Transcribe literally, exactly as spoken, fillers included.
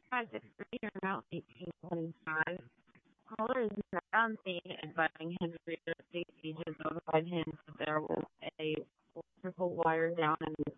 five six three or now eighteen twenty-five. Caller is not on scene advising Henry that state agents notified him that there was a electrical wire down in the